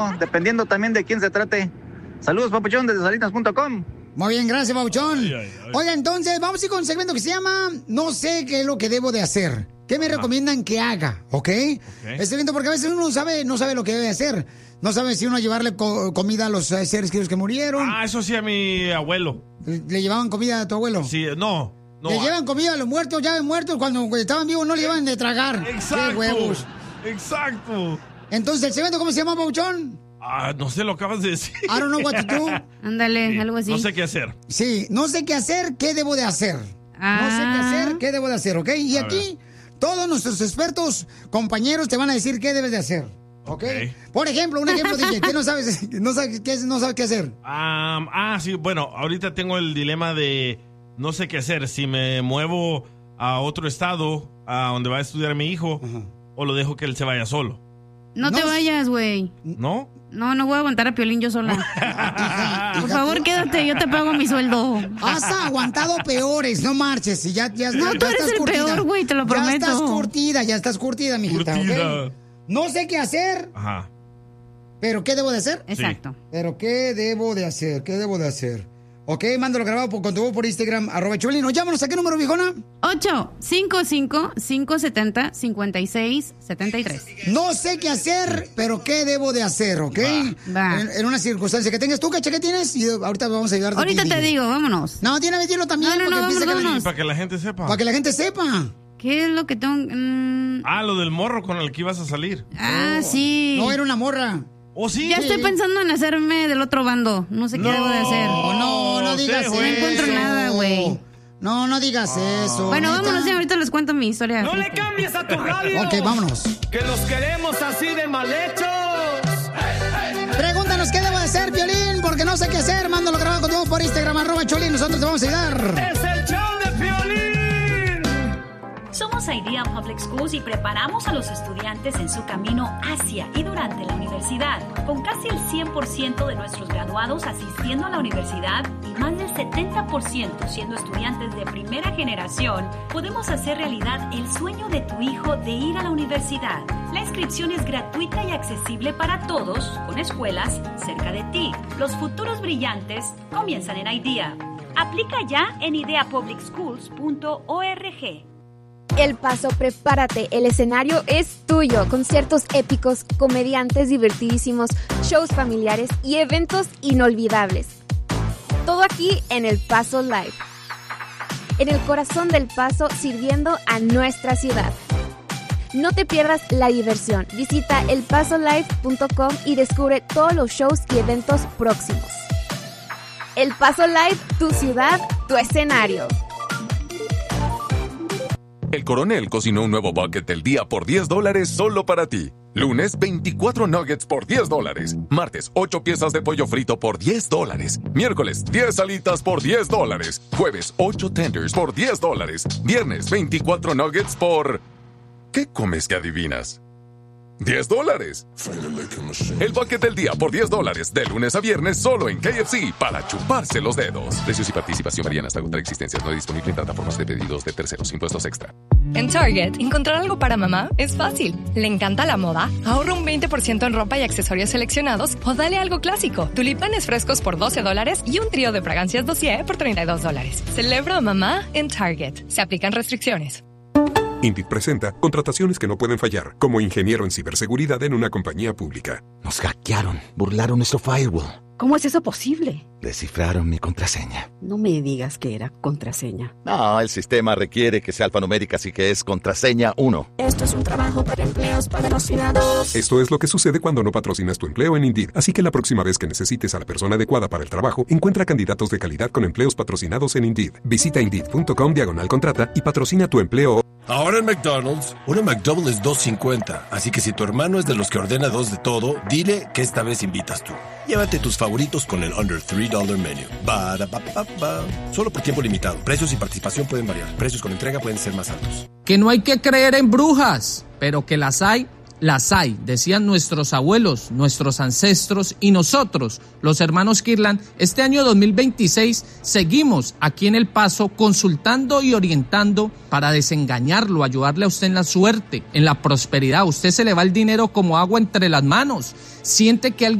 dependiendo también de quién se trate. Saludos, papuchón, desde salinas.com. Muy bien, gracias, papuchón. Oiga, entonces, vamos a ir con un segmento que se llama No sé qué es lo que debo de hacer. ¿Qué me recomiendan que haga? ¿Ok? Este evento, porque a veces uno no sabe lo que debe hacer. No sabe si uno llevarle comida a los seres queridos que murieron. Eso sí a mi abuelo. ¿Le llevaban comida a tu abuelo? Sí, no. Le llevan comida a los muertos, ya ven muertos. Cuando estaban vivos no le llevan de tragar. Exacto. ¡Qué huevos! Exacto. Entonces, ¿el segmento cómo se llama, papuchón? No sé, lo acabas de decir. I don't know what to do. Ándale, algo así. No sé qué hacer. Sí, no sé qué hacer, ¿qué debo de hacer? No sé qué hacer, ¿qué debo de hacer? ¿Ok? Y aquí, todos nuestros expertos, compañeros, te van a decir qué debes de hacer. ¿Ok? Por ejemplo, un ejemplo, DJ, ¿qué no sabes qué hacer? Sí, bueno, ahorita tengo el dilema de no sé qué hacer. Si me muevo a otro estado, a donde va a estudiar mi hijo, o lo dejo que él se vaya solo. No te vayas, güey. ¿No? No voy a aguantar a Piolín yo sola. Por favor, quédate, yo te pago mi sueldo. Has aguantado peores, no marches. Y ya tú eres el curtida. peor, güey, te lo prometo. Ya estás curtida, mijita. ¿Okay? No sé qué hacer. ¿Pero qué debo de hacer? Exacto. Sí. ¿Pero qué debo de hacer? ¿Qué debo de hacer? Ok, mándalo grabado con tu voz por Instagram, @Choplin. Llámanos, ¿a qué número, viejona? 855-570-5673. No sé qué hacer, pero qué debo de hacer, ¿ok? En una circunstancia que tengas. ¿Tú, Cacha, qué tienes? Y ahorita vamos a ayudarte. Ahorita te digo, vámonos. No, tiene que decirlo también. Vámonos. Para que la gente sepa. Para que la gente sepa. ¿Qué es lo que tengo? Lo del morro con el que ibas a salir. Sí. No, era una morra. ¿Oh, sí? Ya estoy pensando en hacerme del otro bando. No sé qué debo de hacer. No digas eso. No encuentro nada, güey. No digas eso. Bueno, vámonos, ya ahorita les cuento mi historia. ¡No le cambies a tu radio! Ok, vámonos. ¡Que los queremos así de mal hechos! Pregúntanos qué debo de hacer, Piolín, porque no sé qué hacer. Mándalo grabado con tu voz por Instagram, @Choplin. Nosotros te vamos a ayudar. ¡Es el show de Piolín! Somos Idea Public Schools y preparamos a los estudiantes en su camino hacia y durante la universidad. Con casi el 100% de nuestros graduados asistiendo a la universidad y más del 70% siendo estudiantes de primera generación, podemos hacer realidad el sueño de tu hijo de ir a la universidad. La inscripción es gratuita y accesible para todos, con escuelas cerca de ti. Los futuros brillantes comienzan en Idea. Aplica ya en ideapublicschools.org. El Paso, prepárate, el escenario es tuyo. Conciertos épicos, comediantes divertidísimos, shows familiares y eventos inolvidables. Todo aquí en El Paso Live. En el corazón del Paso, sirviendo a nuestra ciudad. No te pierdas la diversión. Visita elpasolive.com y descubre todos los shows y eventos próximos. El Paso Live, tu ciudad, tu escenario. El Coronel cocinó un nuevo bucket del día por $10 solo para ti. Lunes, 24 nuggets por $10. Martes, 8 piezas de pollo frito por $10. Miércoles, 10 alitas por $10. Jueves, 8 tenders por $10. Viernes, 24 nuggets por... ¿Qué comes que adivinas? $10. El bucket del día por $10. De lunes a viernes solo en KFC para chuparse los dedos. Precios y participación varían hasta agotar existencias. No disponible en plataformas de pedidos de terceros. Impuestos extra. En Target, encontrar algo para mamá es fácil. ¿Le encanta la moda? Ahorra un 20% en ropa y accesorios seleccionados o dale algo clásico. Tulipanes frescos por $12 y un trío de fragancias dossier por $32. Celebra a mamá en Target. Se aplican restricciones. Indeed presenta contrataciones que no pueden fallar, como ingeniero en ciberseguridad en una compañía pública. Nos hackearon, burlaron nuestro firewall. ¿Cómo es eso posible? Descifraron mi contraseña. No me digas que era contraseña. No, el sistema requiere que sea alfanumérica, así que es contraseña 1. Esto es un trabajo para empleos patrocinados. Esto es lo que sucede cuando no patrocinas tu empleo en Indeed. Así que la próxima vez que necesites a la persona adecuada para el trabajo, encuentra candidatos de calidad con empleos patrocinados en Indeed. Visita Indeed.com/contrata y patrocina tu empleo. Ahora en McDonald's, una McDouble es $2.50. Así que si tu hermano es de los que ordena 2 de todo, dile que esta vez invitas tú. Llévate tus favoritos con el Under $3 Menu. Solo por tiempo limitado. Precios y participación pueden variar. Precios con entrega pueden ser más altos. Que no hay que creer en brujas, pero que las hay, Las hay, decían nuestros abuelos, nuestros ancestros y nosotros, los hermanos Kirtland. Este año 2026 seguimos aquí en El Paso consultando y orientando para desengañarlo, ayudarle a usted en la suerte, en la prosperidad. A usted se le va el dinero como agua entre las manos. Siente que alguien